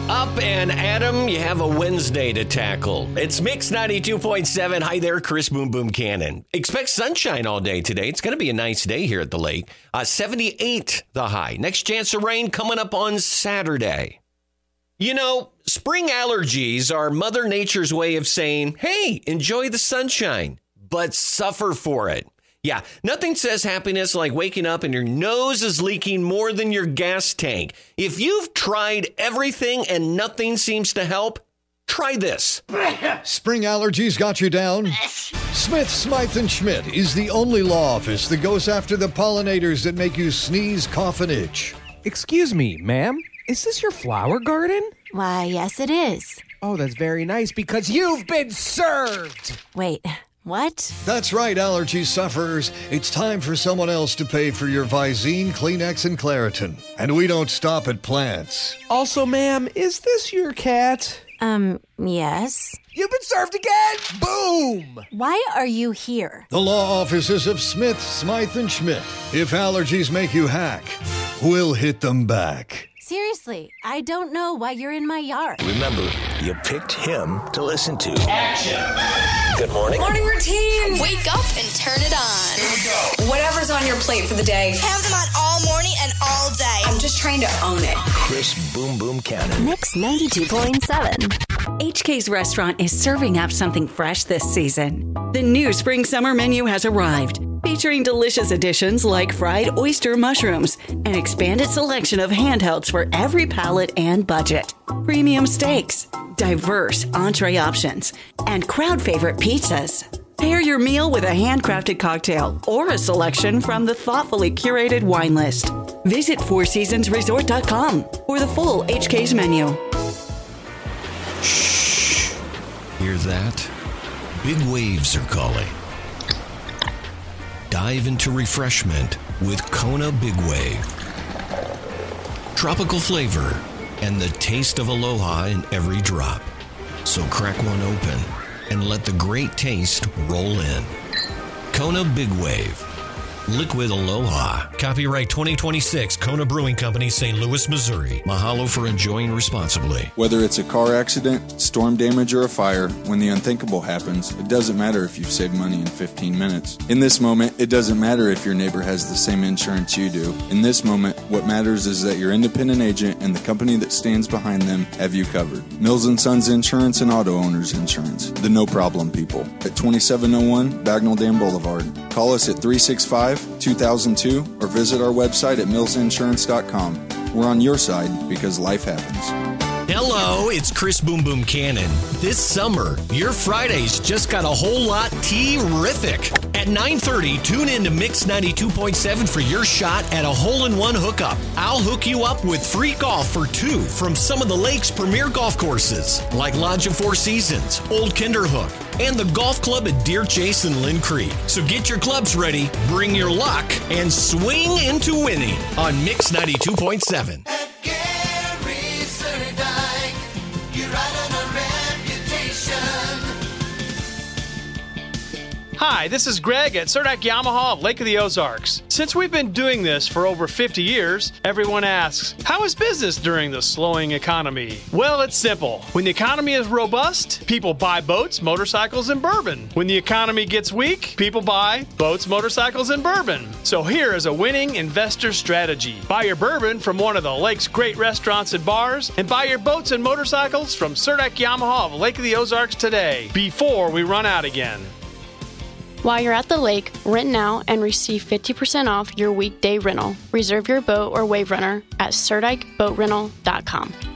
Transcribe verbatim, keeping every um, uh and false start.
Up and Adam, you have a Wednesday to tackle. It's Mix ninety-two point seven. Hi there, Chris Boom Boom Cannon. Expect sunshine all day today. It's going to be a nice day here at the lake. Uh, seventy-eight the high. Next chance of rain coming up on Saturday. You know, spring allergies are Mother Nature's way of saying, hey, enjoy the sunshine, but suffer for it. Yeah, nothing says happiness like waking up and your nose is leaking more than your gas tank. If you've tried everything and nothing seems to help, try this. Spring allergies got you down? Smith, Smythe and Schmidt is the only law office that goes after the pollinators that make you sneeze, cough, and itch. Excuse me, ma'am. Is this your flower garden? Why, yes, it is. Oh, that's very nice because you've been served. Wait. What? That's right, allergy sufferers. It's time for someone else to pay for your Visine, Kleenex, and Claritin. And we don't stop at plants. Also, ma'am, is this your cat? Um, yes. You've been served again! Boom! Why are you here? The law offices of Smith, Smythe, and Schmidt. If allergies make you hack, we'll hit them back. Seriously, I don't know why you're in my yard. Remember, you picked him to listen to. Action! Good morning. Morning routine. Wake up and turn it on. Here we go. Whatever's on your plate for the day. Have them on all morning and all day. I'm just trying to own it. Chris Boom Boom Cannon. Mix ninety-two point seven. H K's Restaurant is serving up something fresh this season. The new spring summer menu has arrived, featuring delicious additions like fried oyster mushrooms, an expanded selection of handhelds for every palate and budget, premium steaks, diverse entree options, and crowd favorite pizzas. Pair your meal with a handcrafted cocktail or a selection from the thoughtfully curated wine list. Visit four seasons resort dot com for the full H K's menu. Shh. Hear that? Big waves are calling. Dive into refreshment with Kona Big Wave. Tropical flavor and the taste of aloha in every drop. So crack one open and let the great taste roll in. Kona Big Wave. Liquid Aloha. Copyright twenty twenty-six, Kona Brewing Company, Saint Louis, Missouri. Mahalo for enjoying responsibly. Whether it's a car accident, storm damage, or a fire, when the unthinkable happens, it doesn't matter if you've saved money in fifteen minutes. In this moment, it doesn't matter if your neighbor has the same insurance you do. In this moment, what matters is that your independent agent and the company that stands behind them have you covered. Mills and Sons Insurance and Auto Owners Insurance. The no problem people. At twenty-seven oh one Bagnell Dam Boulevard. Call us at three six five, two thousand two or visit our website at mills insurance dot com. We're on your side because life happens. Hello, it's Chris Boom Boom Cannon. This summer, your Fridays just got a whole lot terrific. At nine thirty, tune in to Mix ninety-two point seven for your shot at a hole-in-one hookup. I'll hook you up with free golf for two from some of the lake's premier golf courses, like Lodge of Four Seasons, Old Kinderhook, and the golf club at Deer Chase and Lynn Creek. So get your clubs ready, bring your luck, and swing into winning on Mix ninety-two point seven. Hi, this is Greg at Surdak Yamaha of Lake of the Ozarks. Since we've been doing this for over fifty years, everyone asks, how is business during the slowing economy? Well, it's simple. When the economy is robust, people buy boats, motorcycles, and bourbon. When the economy gets weak, people buy boats, motorcycles, and bourbon. So here is a winning investor strategy. Buy your bourbon from one of the lake's great restaurants and bars, and buy your boats and motorcycles from Surdak Yamaha of Lake of the Ozarks today, before we run out again. While you're at the lake, rent now and receive fifty percent off your weekday rental. Reserve your boat or wave runner at surdyke boat rental dot com.